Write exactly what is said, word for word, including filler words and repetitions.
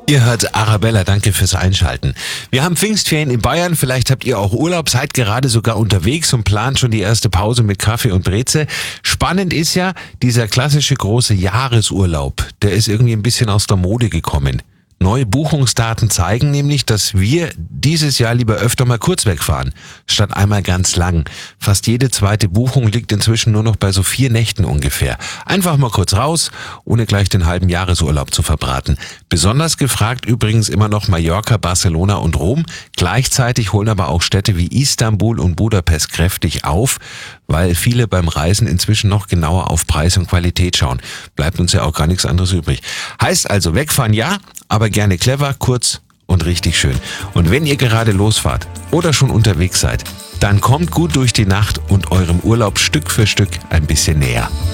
Ihr hört Arabella, danke fürs Einschalten. Wir haben Pfingstferien in Bayern, vielleicht habt ihr auch Urlaub, seid gerade sogar unterwegs und plant schon die erste Pause mit Kaffee und Breze. Spannend ist ja, dieser klassische große Jahresurlaub, der ist irgendwie ein bisschen aus der Mode gekommen. Neue Buchungsdaten zeigen nämlich, dass wir dieses Jahr lieber öfter mal kurz wegfahren, statt einmal ganz lang. Fast jede zweite Buchung liegt inzwischen nur noch bei so vier Nächten ungefähr. Einfach mal kurz raus, ohne gleich den halben Jahresurlaub zu verbraten. Besonders gefragt übrigens immer noch Mallorca, Barcelona und Rom. Gleichzeitig holen aber auch Städte wie Istanbul und Budapest kräftig auf, weil viele beim Reisen inzwischen noch genauer auf Preis und Qualität schauen. Bleibt uns ja auch gar nichts anderes übrig. Heißt also, wegfahren ja, aber gerne clever, kurz und richtig schön. Und wenn ihr gerade losfahrt oder schon unterwegs seid, dann kommt gut durch die Nacht und eurem Urlaub Stück für Stück ein bisschen näher.